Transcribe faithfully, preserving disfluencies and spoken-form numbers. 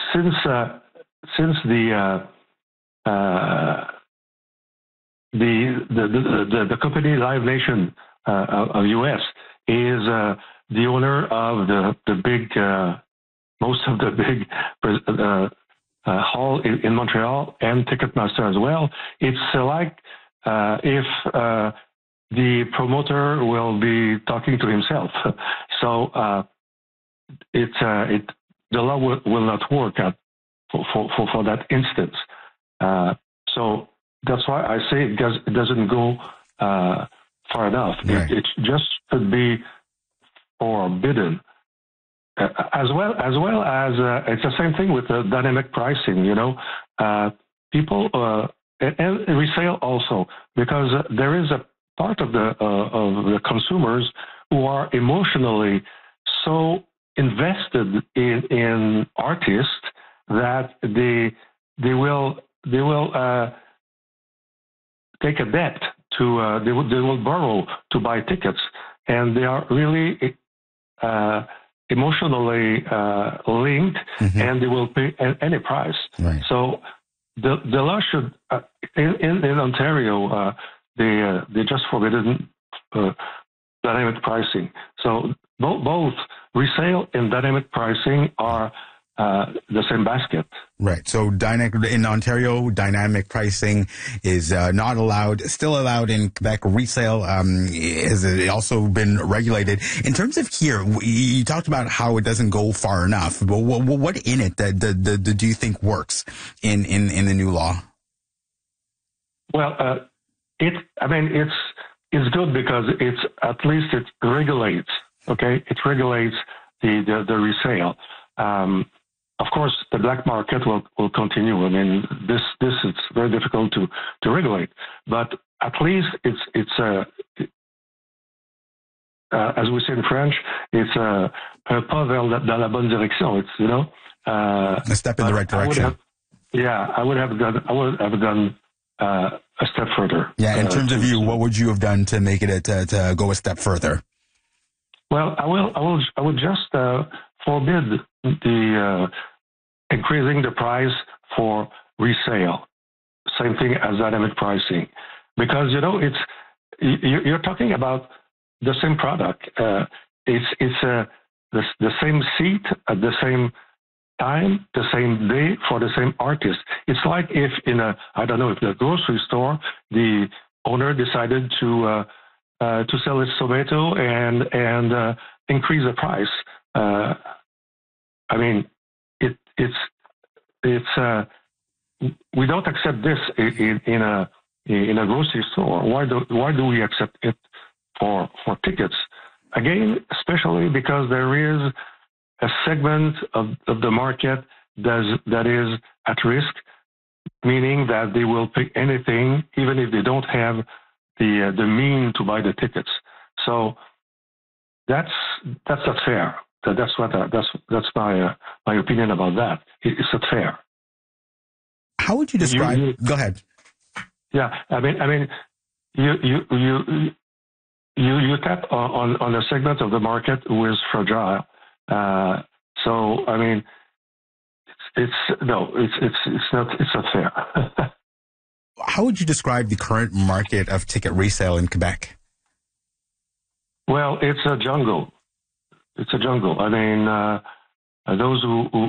since uh, since the uh, uh, the, the, the the the company Live Nation uh, of U S is uh, the owner of the the big uh, most of the big uh, uh, hall in, in Montreal and Ticketmaster as well. It's uh, like uh, if uh, the promoter will be talking to himself. So uh, it uh, it the law will, will not work at, for, for for that instance. Uh, so that's why I say it, does, it doesn't go uh, far enough. Right. It, it just should be forbidden. Uh, as well as well as uh, it's the same thing with the dynamic pricing. You know, uh, people uh, and, and resale also, because uh, there is a part of the uh, of the consumers who are emotionally so invested in in artists that they they will they will uh, take a debt to uh, they will they will borrow to buy tickets, and they are really uh, emotionally uh, linked, mm-hmm. and they will pay any price. Right. So the the law should uh, in, in in Ontario uh, they uh, they just forbidden uh, dynamic pricing. So both both resale and dynamic pricing are uh, the same basket. Right. So dynamic in Ontario, dynamic pricing is uh, not allowed. Still allowed in Quebec. Resale um, has also been regulated. In terms of here, you talked about how it doesn't go far enough. But what, what in it that the, the, the, do you think works in, in, in the new law? Well, uh, it. I mean, it's it's good because it's at least it regulates. Okay, it regulates the the, the resale. Um, Of course, the black market will, will continue. I mean, this this is very difficult to, to regulate. But at least it's it's a uh, uh, as we say in French, it's a, a pas vers la, dans la bonne direction. It's you know uh, a step in the right direction. I have, yeah, I would have done I would have done uh, a step further. Yeah, in uh, terms to, of you, what would you have done to make it a, to, to go a step further? Well, I will I will I would just uh, forbid the. Uh, increasing the price for resale, same thing as dynamic pricing, because you know it's you're talking about the same product. Uh, it's it's uh, the the same seat at the same time, the same day for the same artist. It's like if in a I don't know if the grocery store the owner decided to uh, uh, to sell its tomato and and uh, increase the price. Uh, I mean. It, it's it's uh, we don't accept this in, in a in a grocery store. Why do why do we accept it for for tickets? Again, especially because there is a segment of, of the market that is, that is at risk, meaning that they will pay anything even if they don't have the uh, the mean to buy the tickets. So that's that's not fair. That's what uh, that's that's my uh, my opinion about that. It's not fair. How would you describe? You, you, go ahead. Yeah, I mean, I mean, you you you you you tap on on a segment of the market who is fragile. Uh, so I mean, it's, it's no, it's it's it's not it's not fair. How would you describe the current market of ticket resale in Quebec? Well, it's a jungle. It's a jungle. I mean, uh, those who, who,